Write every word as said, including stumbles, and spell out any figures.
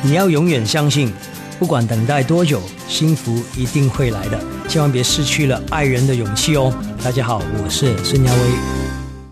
你要永远相信，不管等待多久，幸福一定会来的，千万别失去了爱人的勇气哦。大家好，我是孙亚威。